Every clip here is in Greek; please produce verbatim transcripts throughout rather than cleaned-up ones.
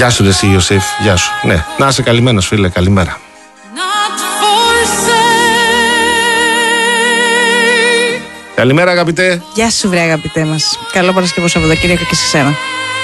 Γεια σου, ρε εσύ, Ιωσήφ. Γεια σου. Ναι, να είσαι καλυμμένος, φίλε. Καλημέρα. Καλημέρα, αγαπητέ. Γεια σου, βρε αγαπητέ μας. Καλό Παρασκευό Σαββατοκύριακο και σε σένα.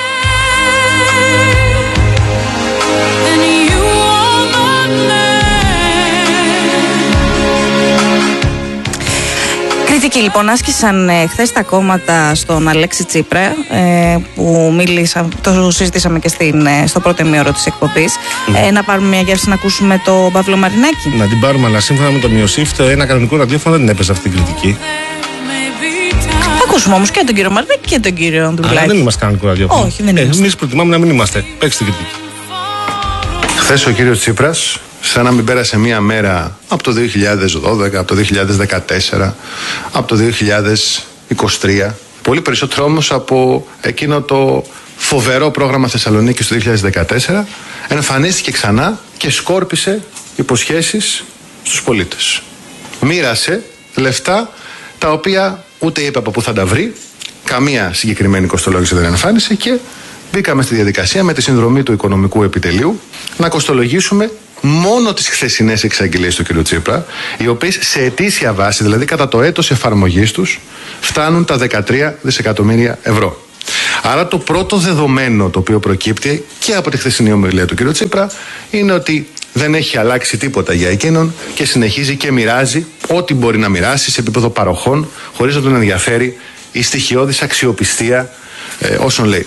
Κριτική λοιπόν άσκησαν ε, χθες τα κόμματα στον Αλέξη Τσίπρα, ε, που μίλησα, το συζητήσαμε και στην, ε, στο πρώτο ημίωρο της εκπομπής. Mm. Ε, να πάρουμε μια γεύση να ακούσουμε τον Παύλο Μαρινάκη. Να την πάρουμε, αλλά σύμφωνα με τον Ιωσήφ, ένα κανονικό ραδιόφωνο δεν έπαιζε αυτή την κριτική. Ακούσουμε όμως και τον κύριο Μαρινάκη και τον κύριο Ανδρουλάκη. Αλλά δεν είμαστε κανονικό ραδιόφωνο. Όχι, δεν είμαστε. Εμείς προτιμάμε να μην είμαστε. Παίξτε την κριτική. Χθες ο κύριος Τσίπρας, σαν να μην πέρασε μία μέρα από το δύο χιλιάδες δώδεκα, από το δύο χιλιάδες δεκατέσσερα, από το δύο χιλιάδες είκοσι τρία, πολύ περισσότερο όμως από εκείνο το φοβερό πρόγραμμα Θεσσαλονίκης του δύο χιλιάδες δεκατέσσερα, εμφανίστηκε ξανά και σκόρπισε υποσχέσεις στους πολίτες. Μοίρασε λεφτά τα οποία ούτε είπε από πού θα τα βρει, καμία συγκεκριμένη κοστολόγηση δεν εμφάνισε και μπήκαμε στη διαδικασία με τη συνδρομή του Οικονομικού Επιτελείου να κοστολογήσουμε μόνο τις χθεσινές εξαγγελίες του κ. Τσίπρα, οι οποίες σε ετήσια βάση, δηλαδή κατά το έτος εφαρμογής τους, φτάνουν τα δεκατρία δισεκατομμύρια ευρώ. Άρα το πρώτο δεδομένο το οποίο προκύπτει και από τη χθεσινή ομιλία του κ. Τσίπρα είναι ότι δεν έχει αλλάξει τίποτα για εκείνον και συνεχίζει και μοιράζει ό,τι μπορεί να μοιράσει σε επίπεδο παροχών, χωρίς να τον ενδιαφέρει η στοιχειώδης αξιοπιστία ε, όσων λέει.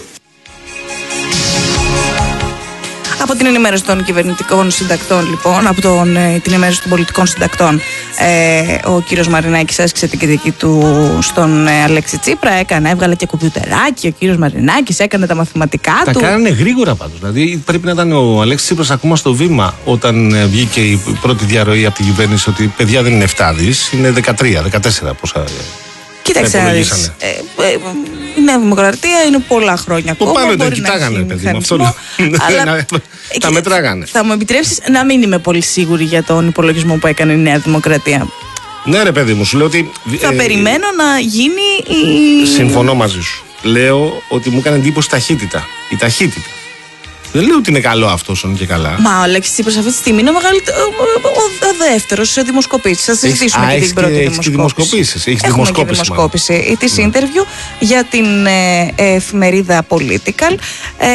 Από την ενημέρωση των κυβερνητικών συντακτών, λοιπόν, από τον, ε, την ενημέρωση των πολιτικών συντακτών, ε, ο κύριος Μαρινάκης άσκησε την κριτική του στον ε, Αλέξη Τσίπρα. Έκανε, έβγαλε και κομπιουτεράκι. Ο κύριος Μαρινάκης έκανε τα μαθηματικά τα του. Τα κάνανε γρήγορα πάντως. Δηλαδή πρέπει να ήταν ο Αλέξης Τσίπρας ακόμα στο βήμα όταν ε, βγήκε η πρώτη διαρροή από την κυβέρνηση ότι παιδιά δεν είναι επτά δις, είναι δεκατρία, δεκατέσσερα πόσα. Κοίταξε να δεις. Ε, ε, η Νέα Δημοκρατία είναι πολλά χρόνια ακόμα. Το πάνω ήταν, κοιτάγανε, παιδί μου. Αυτό αλλά τα μετράγανε. Θα μου επιτρέψεις να μην είμαι πολύ σίγουρη για τον υπολογισμό που έκανε η Νέα Δημοκρατία. Ναι, ρε παιδί μου, σου λέω ότι. Θα ε, περιμένω να γίνει η. Συμφωνώ μαζί σου. Λέω ότι μου έκανε εντύπωση ταχύτητα. Η ταχύτητα. Δεν λέω ότι είναι καλό αυτό, όσο και καλά. Μα ο Αλέξης Τσίπρας αυτή τη στιγμή είναι ο, ο, ο δεύτερος σε δημοσκοπήσεις. Θα συζητήσουμε και την πρώτη δημοσκόπηση. Έχεις Έχουμε και δημοσκόπηση της interview για την ε, εφημερίδα Political. Ε,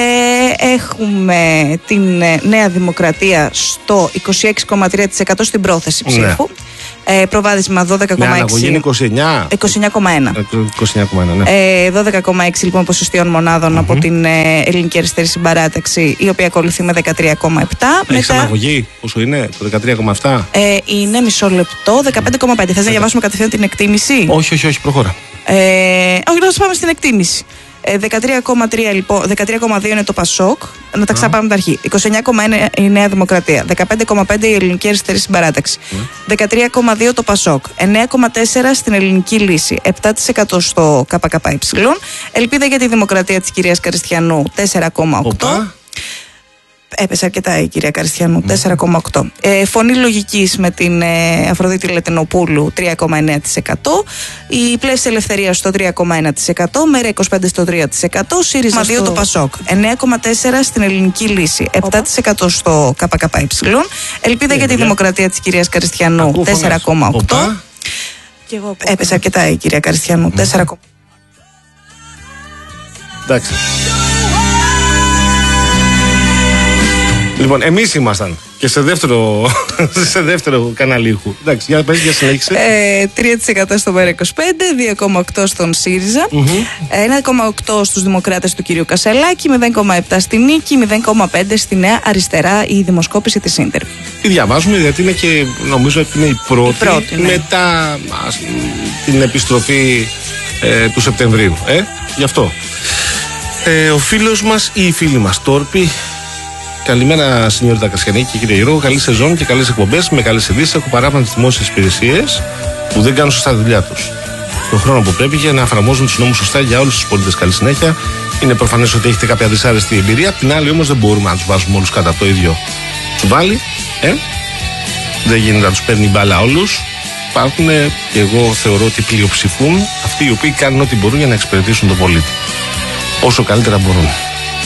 έχουμε την ε, Νέα Δημοκρατία στο είκοσι έξι κόμμα τρία τοις εκατό στην πρόθεση ψήφου. Ναι. Ε, προβάδισμα δώδεκα κόμμα έξι. Με αναγωγή είναι είκοσι εννιά. είκοσι εννιά κόμμα ένα. είκοσι εννιά κόμμα ένα, ναι. ε, δώδεκα κόμμα έξι λοιπόν ποσοστιών μονάδων mm-hmm. από την ε, Ελληνική Αριστερή Συμπαράταξη, η οποία ακολουθεί με δεκατρία κόμμα επτά. Έχεις μετά... αναγωγή, πόσο είναι, το δεκατρία κόμμα επτά. Ε, είναι μισό λεπτό, δεκαπέντε κόμμα πέντε. Θες να διαβάσουμε κατευθείαν την εκτίμηση? Όχι, όχι, όχι, προχώρα. Ε, όχι, να σας πάμε στην εκτίμηση. δεκατρία κόμμα τρία λοιπόν, δεκατρία κόμμα δύο είναι το Πασόκ. Να τα ξαναπάμε από την αρχή. είκοσι εννιά κόμμα ένα η Νέα Δημοκρατία. δεκαπέντε κόμμα πέντε η Ελληνική Αριστερή Συμπαράταξη. Mm. δεκατρία κόμμα δύο το Πασόκ. εννέα κόμμα τέσσερα στην Ελληνική Λύση. επτά τοις εκατό στο ΚΚΕ. Ελπίδα για τη Δημοκρατία της κυρίας Καριστιανού. τέσσερα κόμμα οκτώ. Έπεσε αρκετά η κυρία Καριστιανού, τέσσερα κόμμα οκτώ. Ε, φωνή λογικής με την ε, Αφροδίτη Λετινοπούλου, τρία κόμμα εννέα τοις εκατό. Η Πλεύση Ελευθερίας στο τρία κόμμα ένα τοις εκατό. Μέρα είκοσι πέντε στο τρία τοις εκατό. ΣΥΡΙΖΑ στο το Πασόκ. εννέα κόμμα τέσσερα στην Ελληνική Λύση. επτά τοις εκατό στο ΚΚΕ. Ελπίδα για τη Δημοκρατία της κυρίας Καριστιανού, τέσσερα κόμμα οκτώ. Έπεσε αρκετά η κυρία Καριστιανού, τέσσερα κόμμα οκτώ. Εντάξει. Λοιπόν, εμείς ήμασταν και σε δεύτερο, σε δεύτερο κανάλι ήχου. Εντάξει, για να πες, για συνέχισε. Ε, τρία τοις εκατό στο Μέρα είκοσι πέντε, δύο κόμμα οκτώ στον ΣΥΡΙΖΑ, mm-hmm. ένα κόμμα οκτώ στους Δημοκράτες του κυρίου Κασελάκη, μηδέν κόμμα επτά στη Νίκη, μηδέν κόμμα πέντε στη Νέα Αριστερά, η δημοσκόπηση της Ίντερ. Τι διαβάζουμε, γιατί είναι και νομίζω ότι είναι η πρώτη, η πρώτη ναι. μετά ας, την επιστροφή ε, του Σεπτεμβρίου. Ε, γι' αυτό. Ε, ο φίλος μας ή η φίλη μας Τόρπη. Καλημέρα, Σινιόρτα Κασιανίκη και κύριε Γιώργο. Καλή σεζόν και καλές εκπομπές με καλές ειδήσεις. Έχω παράπονα στις δημόσιες υπηρεσίες που δεν κάνουν σωστά τη δουλειά τους. Τον χρόνο που πρέπει για να εφαρμόζουν τους νόμους σωστά για όλους τους πολίτες. Καλή συνέχεια. Είναι προφανές ότι έχετε κάποια δυσάρεστη εμπειρία. Απ' την άλλη, όμως, δεν μπορούμε να τους βάζουμε όλους κάτω από το ίδιο τσουβάλι. Ε? Δεν γίνεται να τους παίρνει η μπάλα όλους. Υπάρχουν, και εγώ θεωρώ ότι πλειοψηφούν αυτοί οι οποίοι κάνουν ό,τι μπορούν για να εξυπηρετήσουν τον πολίτη. Όσο καλύτερα μπορούν.